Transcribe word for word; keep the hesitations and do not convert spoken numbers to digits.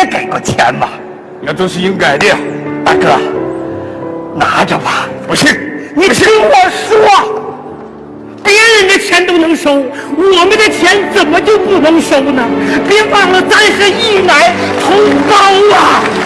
也给过钱吗？ 那都是应该的。 大哥，拿着吧。 不行， 你听我说，别人的钱都能收，我们的钱怎么就不能收呢？别忘了，咱是一奶同胞啊！